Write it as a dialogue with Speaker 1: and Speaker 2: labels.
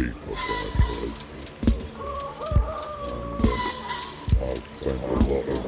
Speaker 1: shape of that, but I've spent a lot of